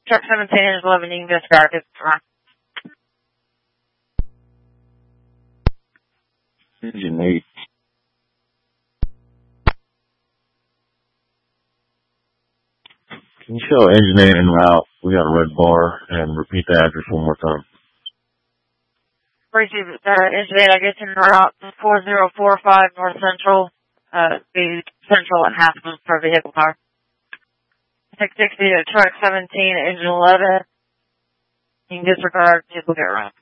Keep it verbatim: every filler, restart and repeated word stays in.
Truck seventeen, engine eleven, you can disregard it. Engine eight. Can you show engine eight en route? We got a red bar, and repeat the address one more time. Receive, uh, engine eight, I guess in route four zero four five North Central, uh, be Central and half for vehicle power. six sixty to truck seventeen, engine eleven. You can disregard duplicate route.